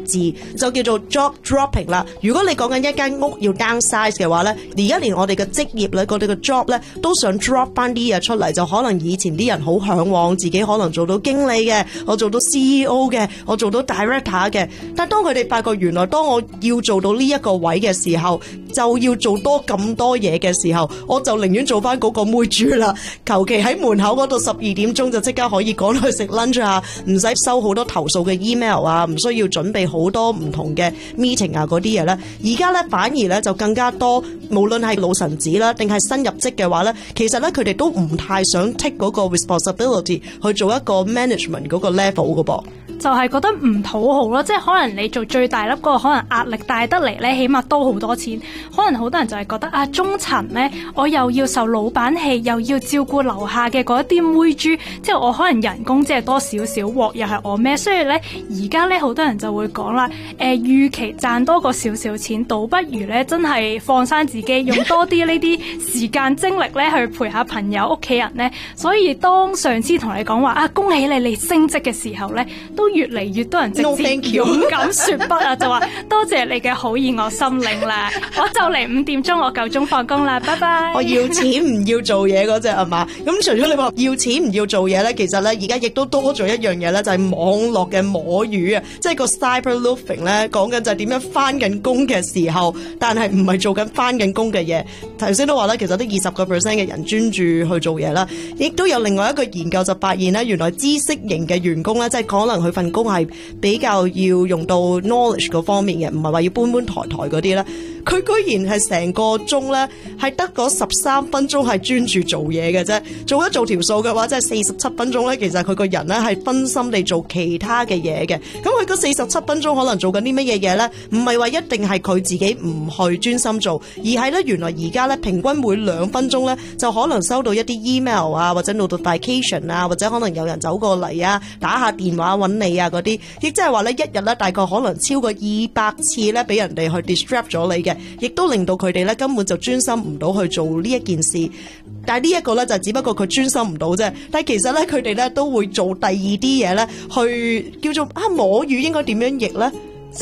字，就叫做 job dropping 啦。如果你講緊一間屋要 downsize 嘅話咧，而家連我哋嘅職業咧，我哋嘅 job 咧都想 drop 翻啲嘢出嚟，就可能以前啲人好嚮往自己可能做到經理嘅，我做到 CEO 嘅，我做到 director 嘅，但當佢哋發覺原來當我要做到呢一個位嘅時候，就要做多咁多嘢嘅時候，我就寧願做翻嗰個妹豬啦，求其喺門口嗰度12點鐘就即刻可以趕去食 lunch 啊，唔使收好多投訴嘅 email 啊，唔需要準備好多唔同嘅 meeting 啊嗰啲嘢咧。而家咧反而咧就更加多，無論係老臣子啦，定係新入職嘅話咧，其實咧佢哋都唔太想 take 嗰個 responsibility 去做一個 management 嗰個 level 嘅噃。 就係覺得唔討好咯，即係可能你做最大粒嗰個，可能壓力大得嚟咧，起碼多好多錢。可能好多人就係覺得啊，中層咧，我又要受老闆氣，又要照顧樓下嘅嗰一啲妹豬，即係我可能人工即係多少少鑊，又係我孭。所以咧，而家咧好多人就會講啦，預期賺多個少少錢，倒不如咧真係放生自己，用多啲呢啲時間精力咧去陪下朋友、屋企人咧。所以當上司同你講話啊，恭喜你升職嘅時候咧，都越嚟越多人直接勇敢說不啊，就話多謝你嘅好意，我心領啦。我就嚟5點鐘，我夠鐘放工啦，拜拜。 我要錢唔要做嘢嗰隻係嘛？咁除咗你話要錢唔要做嘢咧，其實咧而家亦都多咗一樣嘢咧，就係網絡嘅摸魚啊，即係個 cyberloafing 咧，講緊就係點樣翻緊工嘅時候，但係唔係做緊翻緊工嘅嘢。頭先都話咧，其實得20% 嘅人專注去做嘢啦。亦都有另外一個研究就發現咧，原來知識型嘅員工咧，即係可能佢份工係比較要用到 knowledge 嗰方面嘅，唔係話要搬抬嗰啲咧。佢居然係成個鐘咧，係得嗰13分鐘係專注做嘢嘅啫。做一做條數嘅話，即係47分鐘咧。其實佢個人咧係分心地做其他嘅嘢嘅。咁佢嗰47分鐘可能做緊啲乜嘢嘢咧？唔係話一定係佢自己唔去專心做，而係咧原來而家咧平均每2分鐘咧就可能收到一啲 email 啊，或者 notification 啊，或者可能有人走過嚟啊，打下電話揾你啊嗰啲。亦即係話咧一日咧大概可能超過200次咧俾人哋去 distract 咗你嘅。亦都令到佢哋咧根本就專心唔到去做呢一件事，但係呢一個咧就只不過佢專心唔到啫。但係其實咧佢哋咧都會做第二啲嘢咧，去叫做摸魚應該點樣譯咧？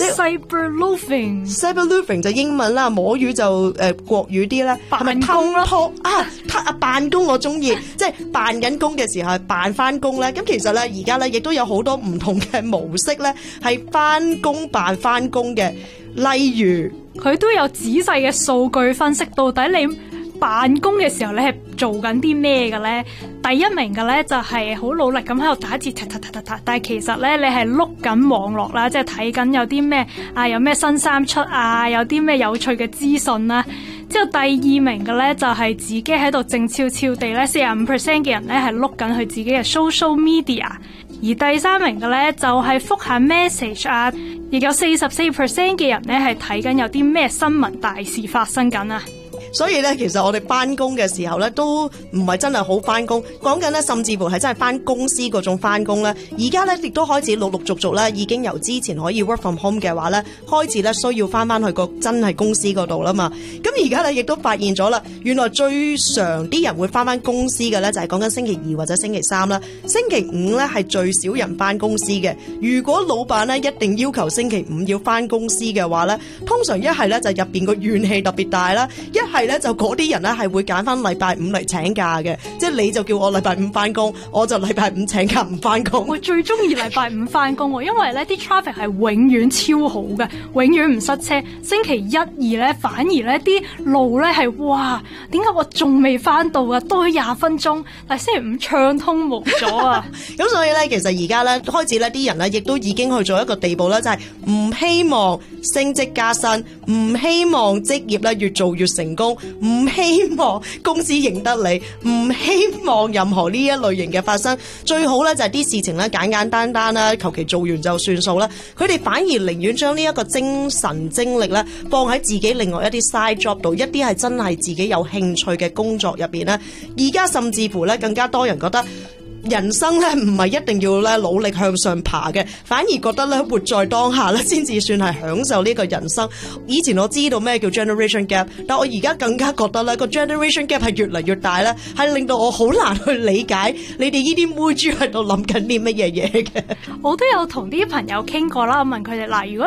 cyberloafing 就英文啦，摸魚就國語啲咧，係咪偷拖辦公我中意，即係辦緊工嘅時候係辦翻工咧。咁其實咧而家咧亦都有好多唔同嘅模式咧，係翻工辦翻工嘅，例如。 佢都有仔細嘅數據分析，到底你辦公嘅時候你係做緊啲咩嘅咧？第一名嘅咧就係好努力咁喺度打字，但係其實咧你係碌緊網絡啦，即係睇緊有啲咩有咩新衫出啊，有啲咩有趣嘅資訊啦。之後第二名嘅咧就係自己喺度靜悄悄地咧，45% 嘅人咧係碌緊佢自己嘅 social media。而第3名嘅咧就係覆下 message 啊，亦有44% 嘅人咧係睇緊有啲咩新聞大事發生緊啊。 所以咧，其實我哋翻工嘅時候咧，都唔係真係好翻工。講緊咧，甚至乎係真係翻公司嗰種翻工咧。而家咧亦都開始陸陸續續咧，已經由之前可以 work from home 嘅話咧，開始咧需要翻去個真係公司嗰度啦嘛。咁而家咧亦都發現咗啦，原來最常啲人會翻公司嘅咧，就係講緊星期2或者星期3啦。星期5咧係最少人翻公司嘅。如果老闆咧一定要求星期5要翻公司嘅話咧，通常一係咧就入邊個怨氣特別大啦，一係咧就嗰啲人咧係會揀翻禮拜5嚟請假嘅，即係你就叫我禮拜5翻工，我就禮拜5請假唔翻工。 我最中意禮拜5翻工喎，因為咧啲 traffic 係永遠超好嘅，永遠唔塞車。星期1、2咧反而咧啲路咧係哇，點解我仲未翻到啊？多咗20分鐘，但係星期5暢通無阻啊！ 咁所以咧，其實而家咧開始咧啲人咧亦都已經去做一個地步咧，就係唔希望升職加薪，唔希望職業咧越做越成功，唔希望公司認得你，唔希望任何呢一類型嘅發生。最好咧就係啲事情咧簡簡單單啦，求其做完就算數啦。佢哋反而寧願將呢一個精神精力咧放喺自己另外一啲 side job 度，一啲係真係自己有興趣嘅工作入邊咧。而家甚至乎咧更加多人覺得人生咧唔係一定要咧努力向上爬嘅，反而覺得咧活在當下咧先至算係享受呢個人生。以前我知道咩叫 generation gap， 但我而家更加覺得咧個 generation gap 係越嚟越大咧，係令到我好難去理解你哋呢啲妹豬喺度諗緊啲乜嘢嘢嘅。 我都有同啲朋友傾過啦，我問佢哋嗱，如果